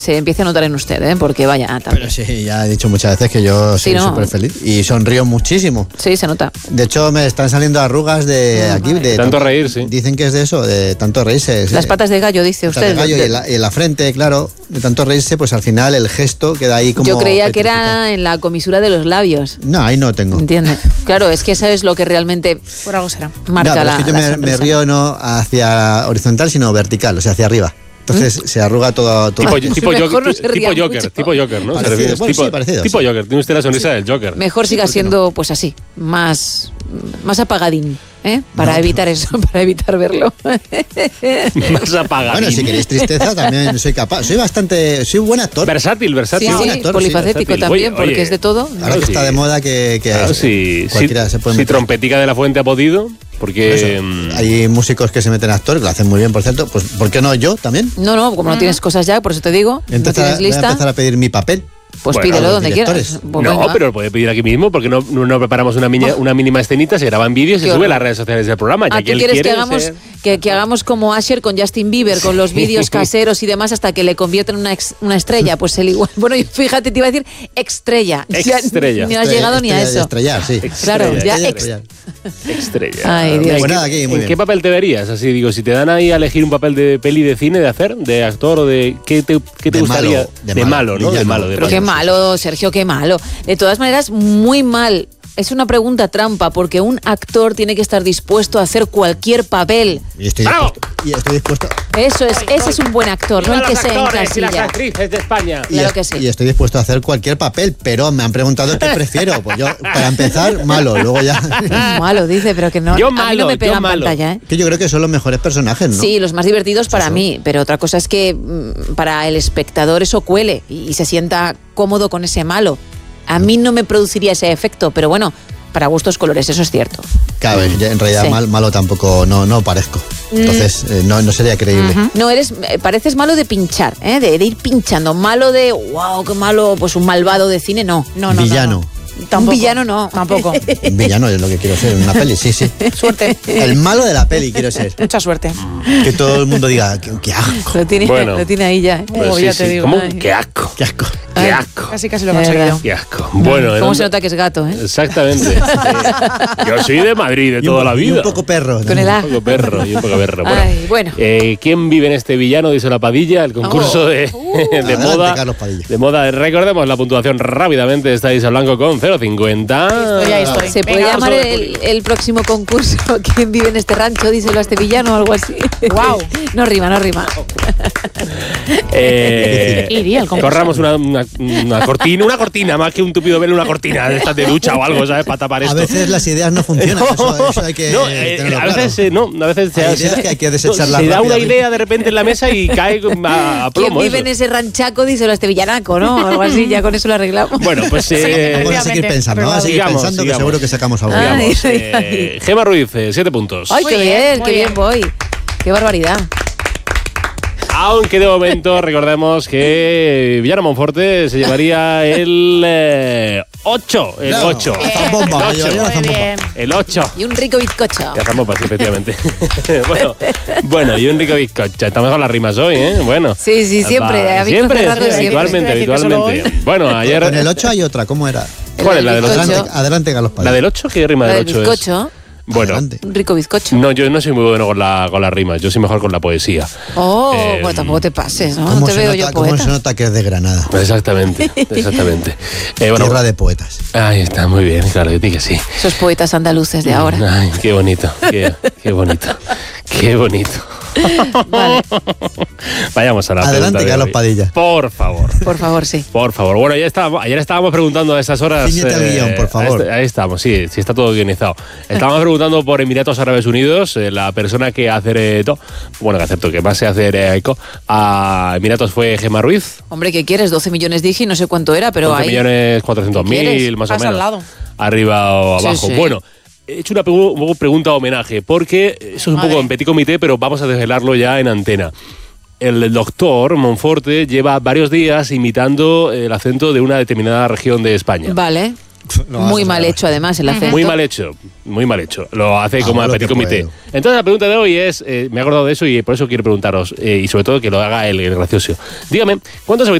se empiece a notar en usted, porque vaya... También. Pero sí, ya he dicho muchas veces que yo soy súper feliz y sonrío muchísimo. Sí, se nota. De hecho, me están saliendo arrugas de aquí. De tanto reír, sí. Dicen que es de eso, de tanto reírse. Las patas de gallo, dice usted. Patas de gallo y en la frente, claro, de tanto reírse, pues al final el gesto queda ahí como... Yo creía que era en la comisura de los labios. No, ahí no tengo. ¿Entiendes? Claro, es que sabes lo que realmente... Por algo será. Marca es que yo me río no hacia horizontal, sino vertical, o sea, hacia arriba. Entonces se arruga todo. Tipo Joker, ¿no? Parecido, parecido. Tipo Joker, tiene usted la sonrisa del Joker. Mejor siga siendo, pues así, más apagadín, para evitar eso, para evitar verlo. Más apagadín. Bueno, si queréis tristeza también soy capaz. Soy buen actor. Versátil. Sí, buen actor, polifacético también, oye, porque es de todo. Ahora que está de moda que cualquiera se puede meter. Si Trompetica de la Fuente ha podido, porque... hay músicos que se meten a actor, que lo hacen muy bien, por cierto. Pues ¿por qué no yo también? No, como no tienes cosas ya, por eso te digo, no tienes lista. Voy a empezar a pedir mi papel. Pues bueno, pídelo donde directores. quieras. Pues no, venga. pero lo puede pedir aquí mismo, porque no preparamos una mínima escenita, se graban vídeos y se sube a las redes sociales del programa. ¿Tú quieres que hagamos como Asher con Justin Bieber, con los vídeos caseros y demás, hasta que le convierten en una estrella? Pues él igual. Bueno, fíjate, te iba a decir estrella. Ni has llegado ni a eso. Estrellar, sí. Claro, ya estrella. Ay, Dios. Pues nada, aquí, muy ¿En qué papel te verías? Así digo, si te dan ahí a elegir un papel de peli de cine, de hacer, de actor o de... ¿Qué te gustaría? De malo, ¿no? De malo. Pero qué malo, Sergio, qué malo. De todas maneras, muy mal. Es una pregunta trampa, porque un actor tiene que estar dispuesto a hacer cualquier papel. Y estoy dispuesto. Eso es, ese es un buen actor, no el que se encasilla. Y las actrices de España. Claro que sí. Y estoy dispuesto a hacer cualquier papel, pero me han preguntado qué prefiero. Pues yo, para empezar, malo, luego ya... Malo, dice, pero que no, yo a mí no me pega en pantalla, Que yo creo que son los mejores personajes, ¿no? Sí, los más divertidos para mí, pero otra cosa es que para el espectador eso cuele y se sienta cómodo con ese malo. A mí no me produciría ese efecto, pero bueno, para gustos colores, eso es cierto. Claro, en realidad malo tampoco no parezco. Entonces no sería creíble. No, pareces malo de pinchar, de ir pinchando. Malo de, wow, qué malo, pues un malvado de cine, no. Villano. Tampoco. Un villano no. Tampoco. Un villano es lo que quiero ser en una peli, sí. Suerte. El malo de la peli quiero ser. Mucha suerte. Que todo el mundo diga, qué asco. Lo tiene ahí ya. Pues ya te digo. ¿Cómo? Qué asco. Qué asco. Qué asco. Casi lo he conseguido. Qué asco. Bueno, ¿Cómo se nota que es gato, Exactamente. Yo soy de Madrid de toda la vida. Y un poco perro. Con el A. Un poco perro. Bueno. ¿Quién vive en este villano? Dice La Padilla, el concurso de moda. Carlos Padilla. De moda. Recordemos la puntuación rápidamente. Está Isa Blanco con 0,50. Estoy. ¿Se puede llamar el próximo concurso ¿Quién vive en este rancho? Díselo a este villano o algo así. Wow. No rima. Iría el concurso. Corramos una cortina, más que un tupido velo, una cortina de estas de ducha o algo, ¿sabes? Para tapar esto. A veces las ideas no funcionan, eso hay que tenerlo a veces claro. A veces hay ideas que hay que desecharlas se da una rápidamente. idea de repente en la mesa y cae a plomo. ¿Quién vive en ese ranchaco? Díselo a este villanaco, ¿no? O algo así, ya con eso lo arreglamos. Bueno, pues... Vamos a seguir pensando, sigamos. Que seguro que sacamos algo. Gema Ruiz, 7 puntos. ¡Ay, qué bien voy! ¡Qué barbaridad! Aunque de momento recordemos que Villano Monforte se llevaría el 8. El 8. El 8. Y un rico bizcocho. Ya estamos sí, efectivamente. bueno, y un rico bizcocho. Estamos con las rimas hoy, ¿eh? Bueno. Sí, siempre. Siempre, habitualmente. Bueno, ayer... Con el 8 hay otra, ¿cómo era? ¿Cuál es la del 8? Adelante, Carlos Padilla. ¿La del 8? ¿Qué rima del 8 es? ¿La del bizcocho? Bueno, un rico bizcocho. No, yo no soy muy bueno con las rimas, yo soy mejor con la poesía. Bueno, tampoco te pases, ¿no? No te veo yo poeta. ¿Cómo se nota que es de Granada? Exactamente. Tierra de poetas. Ahí está, muy bien, claro, yo digo que sí. Esos poetas andaluces de ahora. Ay, qué bonito, qué bonito, qué bonito. Vale. Vayamos a la Adelante, pregunta. Carlos Padilla. Por favor, sí. Por favor. Bueno, ayer estábamos preguntando a estas horas. Cíñete al guión, por favor. Ahí estamos, sí, está todo guionizado. Estábamos preguntando por Emiratos Árabes Unidos, la persona que que más se hace eco a Emiratos fue Gema Ruiz. Hombre, ¿qué quieres? 12 millones dije y no sé cuánto era, pero 11.400.000, más o menos. Al lado. Arriba o abajo. Sí. Bueno. He hecho una pregunta homenaje, porque eso es un poco en petit comité, pero vamos a desvelarlo ya en antena. El doctor Monforte lleva varios días imitando el acento de una determinada región de España. Vale. Muy mal hecho, además, el acento. Muy mal hecho, muy mal hecho. Lo hace como a petit comité. puedo. Entonces la pregunta de hoy es, me he acordado de eso y por eso quiero preguntaros, y sobre todo que lo haga el gracioso. Dígame, ¿cuántos